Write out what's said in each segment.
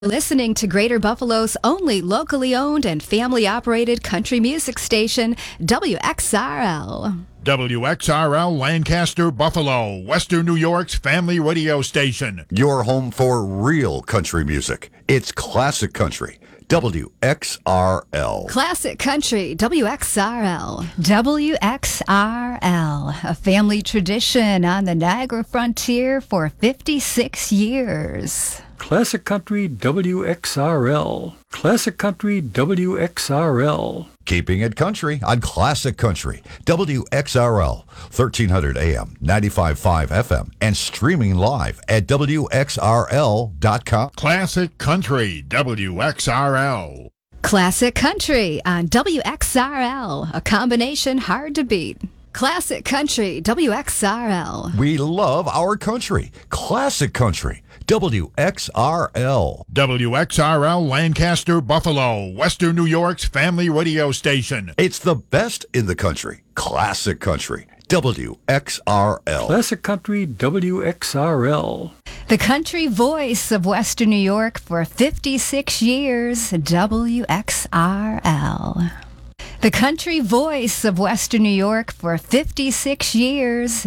Listening to Greater Buffalo's only locally owned and family-operated country music station, WXRL. WXRL Lancaster, Buffalo, Western New York's family radio station. Your home for real country music. It's classic country. WXRL. Classic Country, WXRL. WXRL, a family tradition on the Niagara frontier for 56 years. Classic Country WXRL. Classic Country WXRL. Keeping it country on Classic Country. WXRL, 1300 AM, 95.5 FM, and streaming live at WXRL.com. Classic Country, WXRL. Classic Country on WXRL, a combination hard to beat. Classic Country, WXRL. We love our country. Classic Country, WXRL. WXRL Lancaster, Buffalo, Western New York's family radio station. It's the best in the country. Classic Country, WXRL. Classic Country WXRL. The country voice of Western New York for 56 years, WXRL. The country voice of Western New York for 56 years,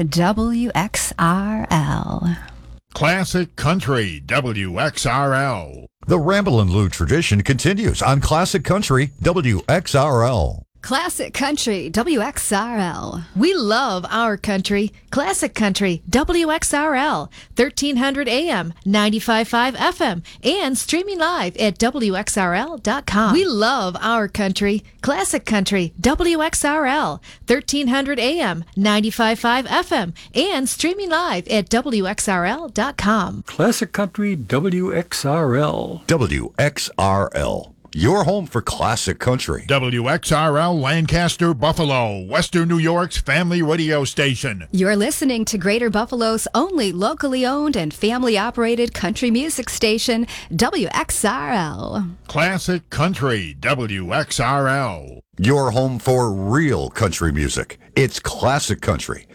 WXRL. Classic Country, WXRL. The Ramblin' Lou tradition continues on Classic Country, WXRL. Classic Country, WXRL. We love our country. Classic Country, WXRL, 1300 AM, 95.5 FM, and streaming live at WXRL.com. We love our country. Classic Country, WXRL, 1300 AM, 95.5 FM, and streaming live at WXRL.com. Classic Country WXRL. WXRL. Your home for classic country. WXRL Lancaster, Buffalo, Western New York's family radio station. You're listening to Greater Buffalo's only locally owned and family-operated country music station, WXRL. Classic Country, WXRL. Your home for real country music. It's Classic Country,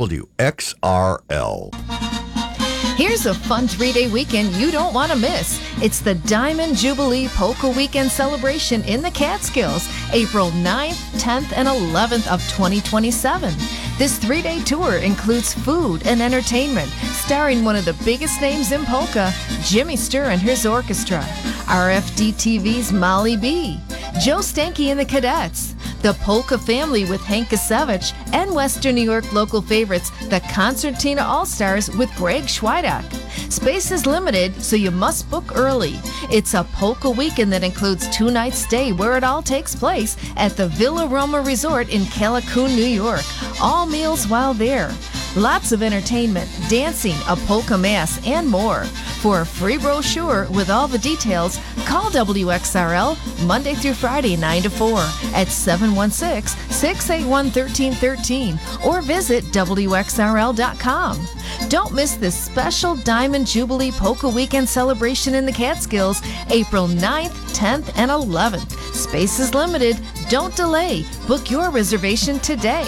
WXRL. Here's a fun 3-day weekend you don't want to miss. It's the Diamond Jubilee Polka Weekend celebration in the Catskills, April 9th, 10th, and 11th of 2027. This 3-day tour includes food and entertainment, starring one of the biggest names in polka, Jimmy Sturr and his orchestra, RFD-TV's Molly B, Joe Stanky and the Cadets, the Polka Family with Hank Kasevich, and Western New York local favorites, the Concertina All-Stars with Greg Schweidak. Space is limited, so you must book early. It's a polka weekend that includes 2 nights stay where it all takes place at the Villa Roma Resort in Callicoon, New York. All meals while there. Lots of entertainment, dancing, a polka mass, and more. For a free brochure with all the details, call WXRL Monday through Friday 9 to 4 at 716-681-1313 or visit WXRL.com. Don't miss this special Diamond Jubilee Polka Weekend celebration in the Catskills, April 9th, 10th, and 11th. Space is limited. Don't delay. Book your reservation today.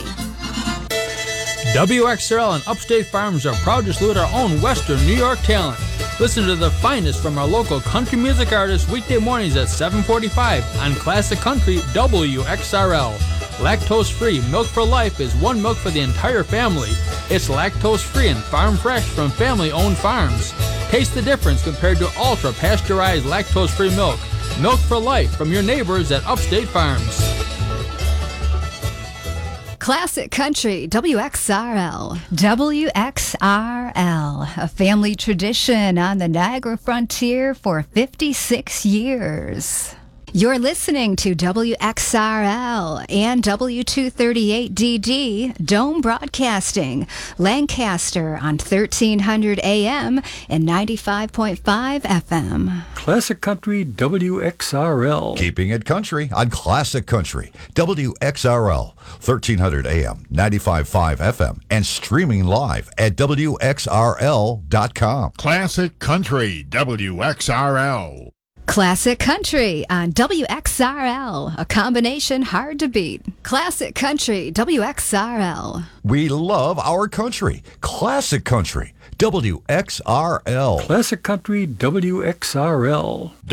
WXRL and Upstate Farms are proud to salute our own Western New York talent. Listen to the finest from our local country music artists weekday mornings at 7:45 on Classic Country WXRL. Lactose-free Milk for Life is one milk for the entire family. It's lactose-free and farm fresh from family-owned farms. Taste the difference compared to ultra-pasteurized lactose-free milk. Milk for Life from your neighbors at Upstate Farms. Classic Country, WXRL. WXRL, a family tradition on the Niagara frontier for 56 years. You're listening to WXRL and W238DD, Dome Broadcasting, Lancaster on 1300 AM and 95.5 FM. Classic Country WXRL. Keeping it country on Classic Country, WXRL, 1300 AM, 95.5 FM, and streaming live at WXRL.com. Classic Country, WXRL. Classic Country on WXRL, a combination hard to beat. Classic Country, WXRL. We love our country. Classic Country, WXRL. Classic Country WXRL.